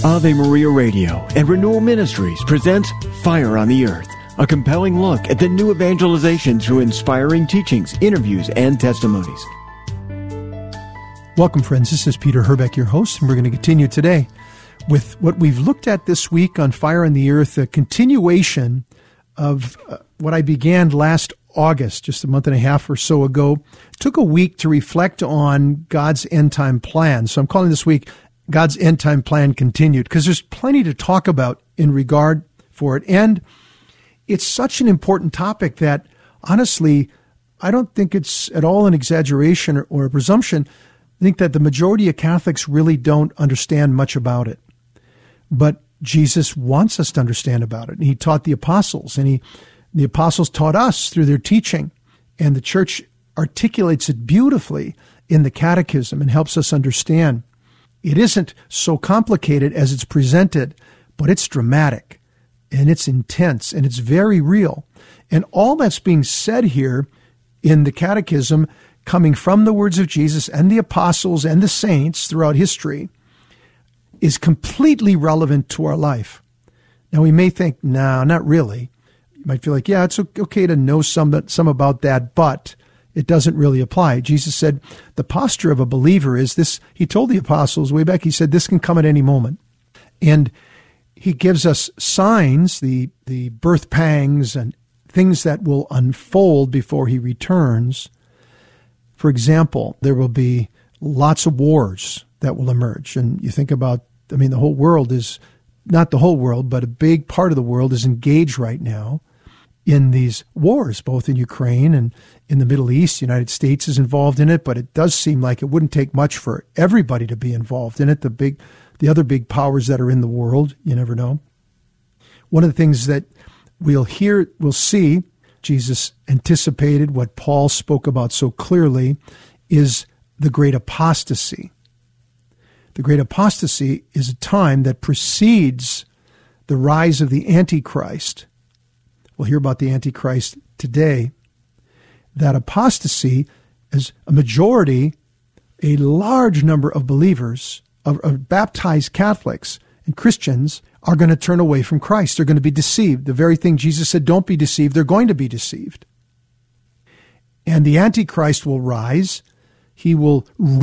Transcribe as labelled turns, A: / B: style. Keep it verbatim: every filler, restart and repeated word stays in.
A: Ave Maria Radio and Renewal Ministries presents Fire on the Earth, a compelling look at the new evangelization through inspiring teachings, interviews, and testimonies.
B: Welcome, friends. This is Peter Herbeck, your host, and we're going to continue today with what we've looked at this week on Fire on the Earth, a continuation of uh, what I began last August, just a month and a half or so ago. It took a week to reflect on God's end-time plan. So I'm calling this week God's end-time plan continued, because there's plenty to talk about in regard for it. And it's such an important topic that, honestly, I don't think it's at all an exaggeration or, or a presumption. I think that the majority of Catholics really don't understand much about it. But Jesus wants us to understand about it. And he taught the apostles, and he, the apostles taught us through their teaching. And the church articulates it beautifully in the catechism and helps us understand. It isn't so complicated as it's presented, but it's dramatic, and it's intense, and it's very real. And all that's being said here in the catechism, coming from the words of Jesus and the apostles and the saints throughout history, is completely relevant to our life. Now, we may think, no, not really. You might feel like, yeah, it's okay to know some, some about that, but it doesn't really apply. Jesus said the posture of a believer is this. He told the apostles way back, he said, this can come at any moment. And he gives us signs, the, the birth pangs and things that will unfold before he returns. For example, there will be lots of wars that will emerge. And you think about, I mean, the whole world is, not the whole world, but a big part of the world is engaged right now in these wars, both in Ukraine and in the Middle East. The United States is involved in it, but it does seem like it wouldn't take much for everybody to be involved in it. The big, the other big powers that are in the world, you never know. One of the things that we'll hear, we'll see, Jesus anticipated what Paul spoke about so clearly, is the great apostasy. The great apostasy is a time that precedes the rise of the Antichrist. We'll hear about the Antichrist today. That apostasy is a majority, a large number of believers, of, of baptized Catholics and Christians are going to turn away from Christ. They're going to be deceived. The very thing Jesus said, don't be deceived, they're going to be deceived. And the Antichrist will rise. He will